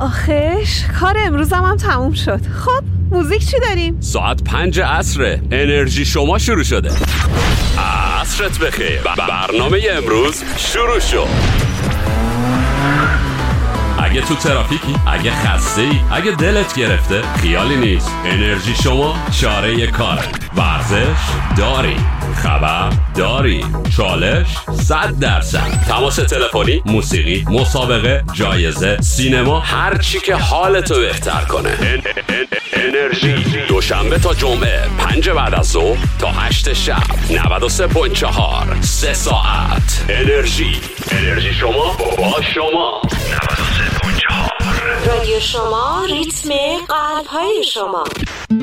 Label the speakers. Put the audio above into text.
Speaker 1: آخش کار امروزم هم تموم شد. خب موزیک چی داریم؟
Speaker 2: ساعت 5 عصره. انرژی شما شروع شده. عصرت بخیر. برنامه امروز شروع شد. اگه تو ترافیکی، اگه خسته‌ای، اگه دلت گرفته، خیالی نیست. انرژی شما چاره کاره. ورزش داری، خبر داری، چالش 100%. تماس تلفنی، موسیقی، مسابقه، جایزه، سینما، هر چی که حالتو بهتر کنه. انرژی دوشنبه تا جمعه 5 بعد از ظهر تا 8 شب 93.4 3 ساعت. انرژی شما با شما 93.4
Speaker 3: رادیو شما، ریتم قلب‌های شما.